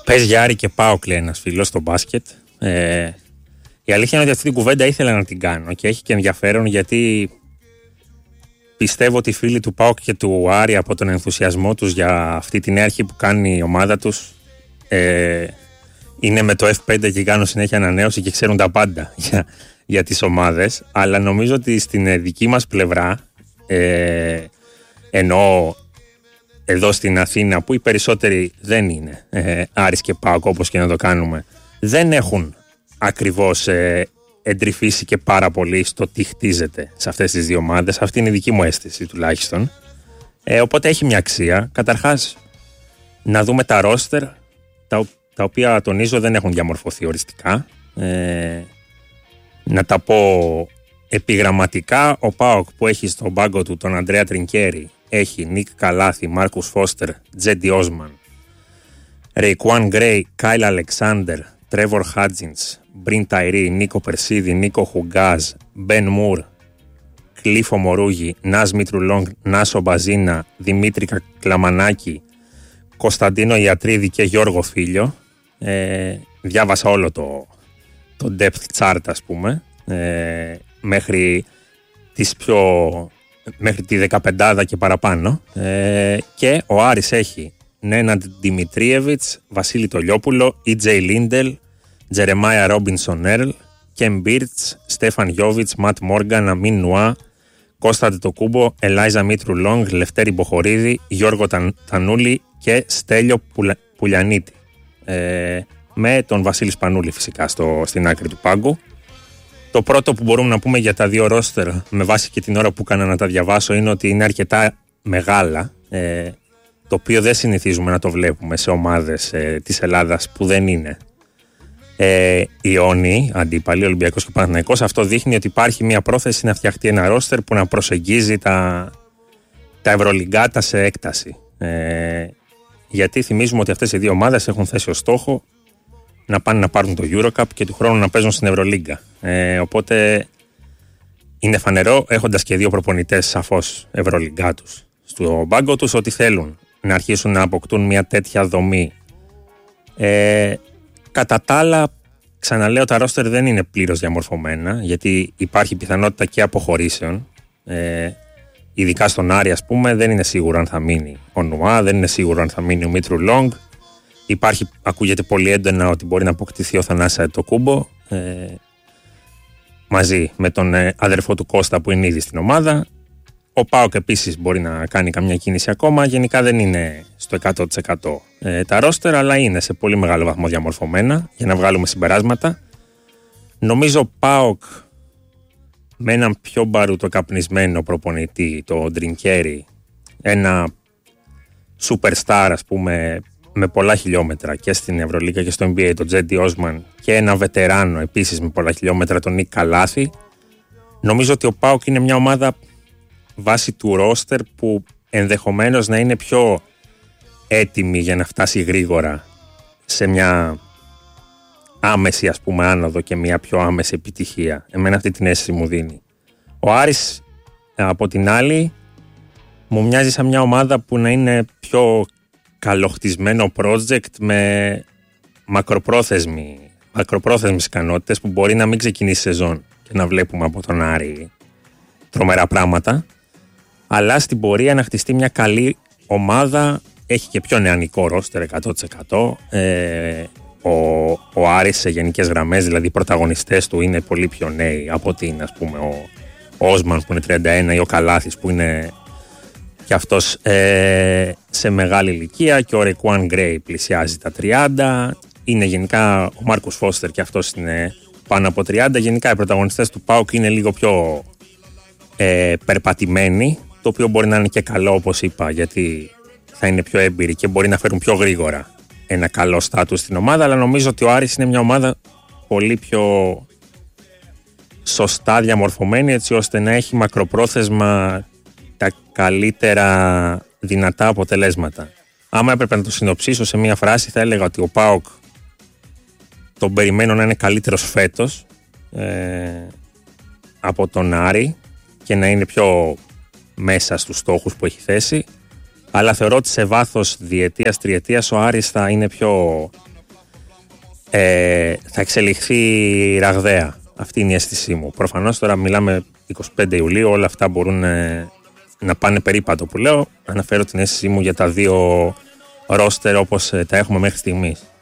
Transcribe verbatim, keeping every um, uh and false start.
Πες για Άρη και ΠΑΟΚ, λέει ένας φίλος στο μπάσκετ. Ε, η αλήθεια είναι ότι αυτή την κουβέντα ήθελα να την κάνω και έχει και ενδιαφέρον, γιατί πιστεύω ότι οι φίλοι του ΠΑΟΚ και του Άρη, από τον ενθουσιασμό τους για αυτή την νέα αρχή που κάνει η ομάδα τους, ε, είναι με το εφ φάιβ και κάνουν συνέχεια ανανέωση και ξέρουν τα πάντα για, για τις ομάδες. Αλλά νομίζω ότι στην δική μας πλευρά, ε, ενώ εδώ στην Αθήνα, που οι περισσότεροι δεν είναι ε, Άρης και ΠΑΟΚ, όπως και να το κάνουμε, δεν έχουν ακριβώς ε, εντρυφήσει και πάρα πολύ στο τι χτίζεται σε αυτές τις δύο ομάδες. Αυτή είναι η δική μου αίσθηση τουλάχιστον. Ε, οπότε έχει μια αξία. Καταρχάς, να δούμε τα ρόστερ, τα, τα οποία τονίζω δεν έχουν διαμορφωθεί οριστικά. Ε, να τα πω επιγραμματικά, ο ΠΑΟΚ που έχει στον πάγκο του τον Αντρέα Τρινκέρι έχει Νίκ Καλάθη, Μάρκους Φώστερ, Τζέντι Όσμαν, Ρεϊκουάν Γκρέι, Κάιλ Αλεξάνδερ, Τρέβορ Χάτζινς, Μπριν Ταϊρή, Νίκο Περσίδη, Νίκο Χουγκάζ, Μπεν Μουρ, Κλήφο Μορούγι, Νας Μητρουλόγκ, Νάσο Μπαζίνα, Δημήτρη Κλαμανάκη, Κωνσταντίνο Ιατρίδη και Γιώργο Φίλιο. Ε, διάβασα όλο το, το depth chart, ας πούμε, ε, μέχρι τις πιο... μέχρι τη δεκαπεντάδα και παραπάνω. Ε, και ο Άρης έχει Νέναντ Δημητρίεβιτς, Βασίλη Τολιόπουλο, Ι Τζέι Λίντελ, Τζερεμάια Ρόμπινσον Έρλ, Κεμ Μπίρτς, Στέφαν Γιόβιτς, Ματ Μόργαν, Αμίν Νουά, Κώστα Τετοκούμπο, Ελάιζα Μήτρου Λόγκ, Λευτέρη Μποχορίδη, Γιώργο Ταν, Τανούλη και Στέλιο Πουλα, Πουλιανίτη. Ε, με τον Βασίλη Σπανούλη φυσικά στο, στην άκρη του πάγκου. Το πρώτο που μπορούμε να πούμε για τα δύο ρόστερ, με βάση και την ώρα που έκανα να τα διαβάσω, είναι ότι είναι αρκετά μεγάλα, ε, το οποίο δεν συνηθίζουμε να το βλέπουμε σε ομάδες ε, της Ελλάδας που δεν είναι ε, Ιόνι, αντίπαλοι, Ολυμπιακός και Παναθηναϊκός. Αυτό δείχνει ότι υπάρχει μια πρόθεση να φτιαχτεί ένα ρόστερ που να προσεγγίζει τα, τα ευρωλιγκάτα σε έκταση. Ε, γιατί θυμίζουμε ότι αυτές οι δύο ομάδες έχουν θέσει ως στόχο να πάνε να πάρουν το EuroCup και του χρόνου να παίζουν στην Ευρωλίγκα. Ε, οπότε είναι φανερό, έχοντας και δύο προπονητές σαφώς ευρωλιγκάτους στο μπάγκο τους, ότι θέλουν να αρχίσουν να αποκτούν μια τέτοια δομή. Ε, κατά τα άλλα, ξαναλέω, τα ρόστερ δεν είναι πλήρως διαμορφωμένα, γιατί υπάρχει πιθανότητα και αποχωρήσεων. Ε, ειδικά στον Άρη, ας πούμε, δεν είναι σίγουρο αν θα μείνει ο Νουά, δεν είναι σίγουρο αν θα μείνει ο Μήτρου Λόγκ. Υπάρχει, ακούγεται πολύ έντονα ότι μπορεί να αποκτηθεί ο Θανάσης Αντετοκούμπο, ε, μαζί με τον ε, αδερφό του Κώστα που είναι ήδη στην ομάδα. Ο ΠΑΟΚ επίσης μπορεί να κάνει καμιά κίνηση ακόμα. Γενικά δεν είναι στο εκατό τοις εκατό ε, τα ρόστερ, αλλά είναι σε πολύ μεγάλο βαθμό διαμορφωμένα για να βγάλουμε συμπεράσματα. Νομίζω ο ΠΑΟΚ με έναν πιο μπαρουτοκαπνισμένο προπονητή, το Τρινκέρι, ένα superstar, ας πούμε, με πολλά χιλιόμετρα και στην Ευρωλίγκα και στο N B A, τον Τζέντι Όσμαν, και ένα βετεράνο επίσης με πολλά χιλιόμετρα, τον Νίκ Καλάθη. Νομίζω ότι ο ΠΑΟΚ είναι μια ομάδα βάσει του ρόστερ που ενδεχομένως να είναι πιο έτοιμη για να φτάσει γρήγορα σε μια άμεση, ας πούμε, άνοδο και μια πιο άμεση επιτυχία. Εμένα αυτή την αίσθηση μου δίνει. Ο Άρης, από την άλλη, μου μοιάζει σαν μια ομάδα που να είναι πιο καλοχτισμένο project με μακροπρόθεσμη, μακροπρόθεσμες ικανότητες, που μπορεί να μην ξεκινήσει σεζόν και να βλέπουμε από τον Άρη τρομερά πράγματα, αλλά στην πορεία να χτιστεί μια καλή ομάδα. Έχει και πιο νεανικό ρόστερ εκατό τοις εκατό. Ε, ο, ο Άρης σε γενικές γραμμές, δηλαδή οι πρωταγωνιστές του είναι πολύ πιο νέοι από ότι είναι, ας πούμε, ο, ο Όσμαν που είναι τριάντα ένα ή ο Καλάθης που είναι και αυτός ε, σε μεγάλη ηλικία, και ο Ρεϊκουάν Γκρέι πλησιάζει τα τριάντα. Είναι γενικά ο Μάρκους Φώστερ και αυτός είναι πάνω από τριάντα. Γενικά οι πρωταγωνιστές του ΠΑΟΚ είναι λίγο πιο ε, περπατημένοι, το οποίο μπορεί να είναι και καλό, όπως είπα, γιατί θα είναι πιο έμπειροι και μπορεί να φέρουν πιο γρήγορα ένα καλό στάτους στην ομάδα. Αλλά νομίζω ότι ο Άρης είναι μια ομάδα πολύ πιο σωστά διαμορφωμένη, έτσι ώστε να έχει μακροπρόθεσμα τα καλύτερα δυνατά αποτελέσματα. Άμα έπρεπε να το συνοψίσω σε μία φράση, θα έλεγα ότι ο ΠΑΟΚ τον περιμένω να είναι καλύτερος φέτος ε, από τον Άρη και να είναι πιο μέσα στους στόχους που έχει θέσει, αλλά θεωρώ ότι σε βάθος διετίας, τριετίας ο Άρης θα είναι πιο ε, θα εξελιχθεί ραγδαία. Αυτή είναι η αίσθησή μου. Προφανώς τώρα μιλάμε εικοστή πέμπτη Ιουλίου, όλα αυτά μπορούν ε, να πάνε περίπατο που λέω. Αναφέρω την αίσθησή μου για τα δύο ρόστερ όπως ε, τα έχουμε μέχρι στιγμής.